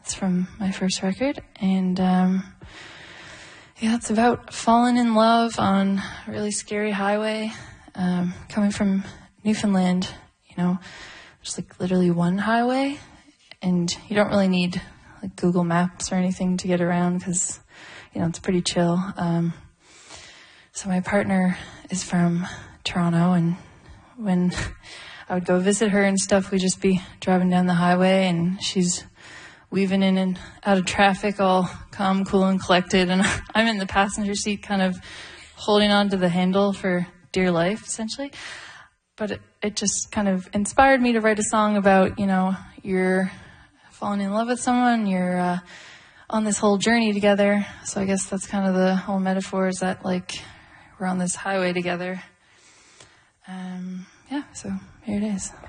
It's from my first record, and it's about falling in love on a really scary highway. Coming from Newfoundland, there's like literally one highway, and you don't really need like Google Maps or anything to get around because, it's pretty chill. So my partner is from Toronto, and when I would go visit her and stuff, we'd just be driving down the highway, and she's weaving in and out of traffic all calm, cool, and collected, and I'm in the passenger seat kind of holding on to the handle for dear life, essentially. But it just kind of inspired me to write a song about, you're falling in love with someone, you're on this whole journey together. So I guess that's kind of the whole metaphor, is that, like, we're on this highway together. So here it is.